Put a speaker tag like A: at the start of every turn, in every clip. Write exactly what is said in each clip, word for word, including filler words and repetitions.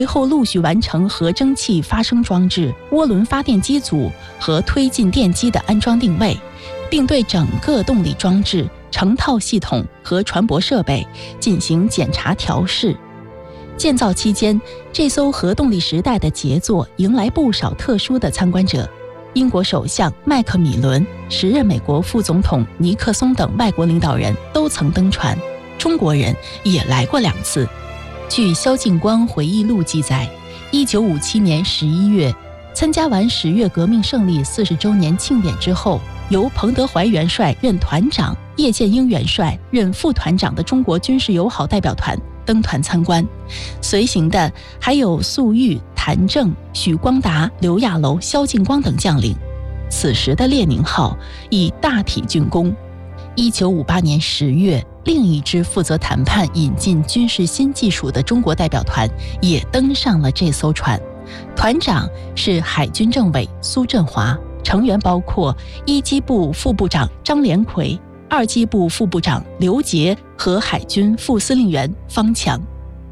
A: 随后陆续完成核蒸汽发生装置、涡轮发电机组和推进电机的安装定位，并对整个动力装置、成套系统和船舶设备进行检查调试。建造期间，这艘核动力时代的杰作迎来不少特殊的参观者。英国首相麦克米伦、时任美国副总统尼克松等外国领导人都曾登船，中国人也来过两次。据萧劲光回忆录记载，一九五七年十一月，参加完十月革命胜利四十周年庆典之后，由彭德怀元帅任团长、叶剑英元帅任副团长的中国军事友好代表团登团参观，随行的还有粟裕、谭政、许光达、刘亚楼、萧劲光等将领。此时的列宁号已大体竣工。一九五八年十月，另一支负责谈判引进军事新技术的中国代表团也登上了这艘船，团长是海军政委苏振华，成员包括一机部副部长张连奎、二机部副部长刘杰和海军副司令员方强。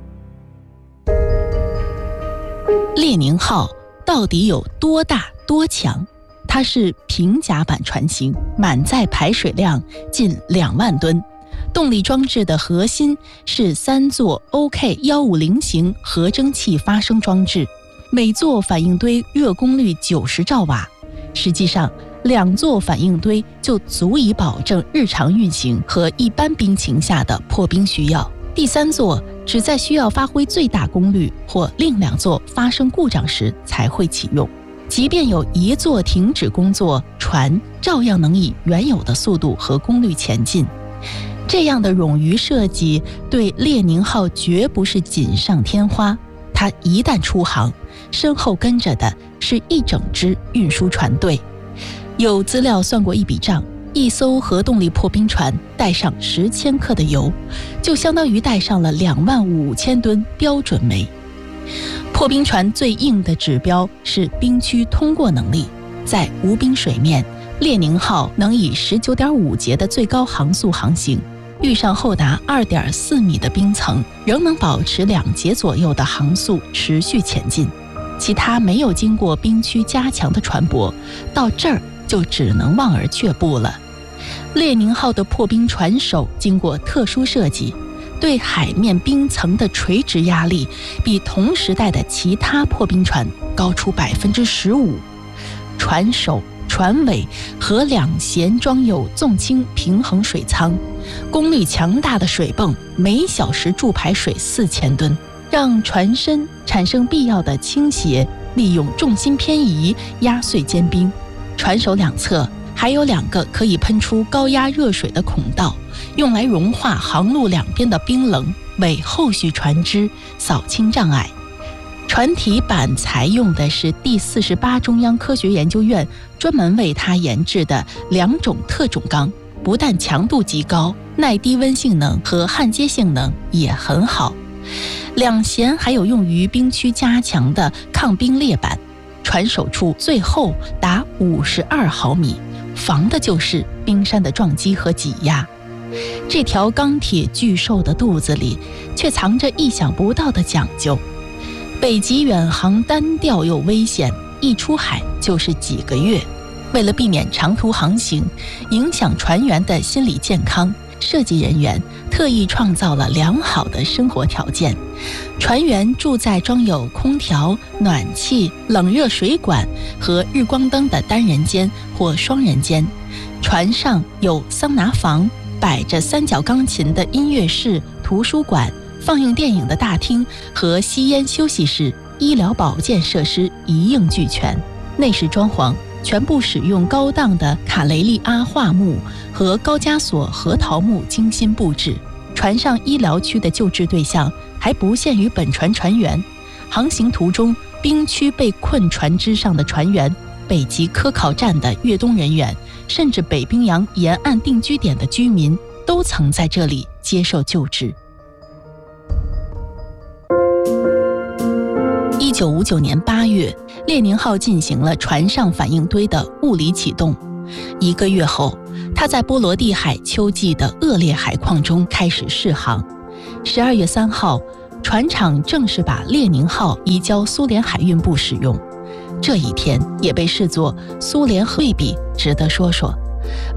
A: 列宁号到底有多大多强？它是平甲板船型，满载排水量近两万吨。动力装置的核心是三座 O K 一五零型核蒸汽发生装置，每座反应堆热功率九十兆瓦。实际上，两座反应堆就足以保证日常运行和一般兵情下的破冰需要。第三座只在需要发挥最大功率或另两座发生故障时才会启用。即便有一座停止工作，船照样能以原有的速度和功率前进。这样的冗余设计对列宁号绝不是锦上添花，它一旦出航，身后跟着的是一整支运输船队。有资料算过一笔账，一艘核动力破冰船带上十千克的油，就相当于带上了两万五千吨标准煤。破冰船最硬的指标是冰区通过能力，在无冰水面，列宁号能以 十九点五 节的最高航速航行，遇上厚达 二点四 米的冰层，仍能保持两节左右的航速持续前进。其他没有经过冰区加强的船舶，到这儿就只能望而却步了。列宁号的破冰船首经过特殊设计，对海面冰层的垂直压力比同时代的其他破冰船高出 百分之十五。 船首、船尾和两舷装有纵倾平衡水舱，功率强大的水泵每小时注排水四千吨，让船身产生必要的倾斜，利用重心偏移压碎坚冰。船首两侧还有两个可以喷出高压热水的孔道，用来融化航路两边的冰棱，为后续船只扫清障碍。船体板采用的是第四十八中央科学研究院专门为它研制的两种特种钢，不但强度极高，耐低温性能和焊接性能也很好。两舷还有用于冰区加强的抗冰裂板，船首处最厚达五十二毫米，防的就是冰山的撞击和挤压。这条钢铁巨兽的肚子里却藏着意想不到的讲究。北极远航单调又危险，一出海就是几个月。为了避免长途航行影响船员的心理健康，设计人员特意创造了良好的生活条件。船员住在装有空调、暖气、冷热水管和日光灯的单人间或双人间。船上有桑拿房，摆着三角钢琴的音乐室、图书馆、放映电影的大厅和吸烟休息室，医疗保健设施一应俱全。内饰装潢全部使用高档的卡雷利阿桦木和高加索核桃木精心布置。船上医疗区的救治对象还不限于本船船员，航行途中冰区被困船只上的船员、北极科考站的越冬人员，甚至北冰洋沿岸定居点的居民都曾在这里接受救治。一九五九年八月，列宁号进行了船上反应堆的物理启动。一个月后，它在波罗的海秋季的恶劣海况中开始试航。十二月三号， 船厂正式把列宁号移交苏联海运部使用。这一天也被视作苏联对比，值得说说。